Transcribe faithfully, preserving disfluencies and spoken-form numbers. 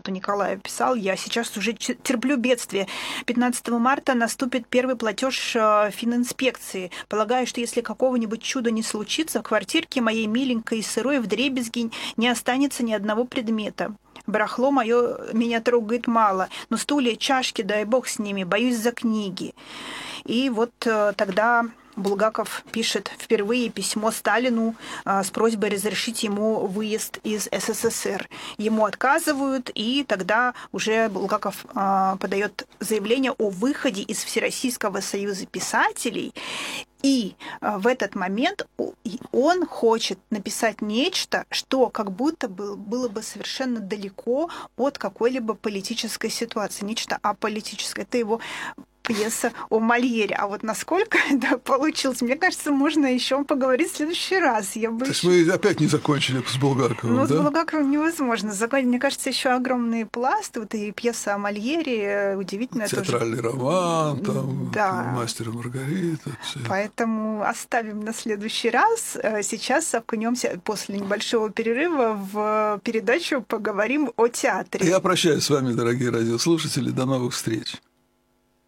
вот у Николая писал, я сейчас уже терплю бедствие. пятнадцатого марта наступит первый платеж фининспекции. Полагаю, что если какого-нибудь чуда не случится, в квартирке моей миленькой и сырой вдребезги не останется ни одного предмета. Барахло мое меня трогает мало, но стулья, чашки, дай бог с ними, боюсь за книги. И вот тогда Булгаков пишет впервые письмо Сталину а, с просьбой разрешить ему выезд из СССР. Ему отказывают, и тогда уже Булгаков а, подает заявление о выходе из Всероссийского союза писателей. И а, в этот момент он хочет написать нечто, что как будто бы, было бы совершенно далеко от какой-либо политической ситуации, нечто аполитическое. Это его пьеса о Мольере. А вот насколько это получилось, мне кажется, можно еще поговорить в следующий раз. Я бы То еще... есть мы опять не закончили с Булгаковым, Ну, да? с Булгаковым невозможно закончить. Мне кажется, еще огромный пласт. Вот и пьеса о Мольере удивительная. Театральный тоже... роман, там, да. Мастер и Маргарита. Все. Поэтому оставим на следующий раз. Сейчас окунемся после небольшого перерыва в передачу «Поговорим о театре». Я прощаюсь с вами, дорогие радиослушатели. До новых встреч.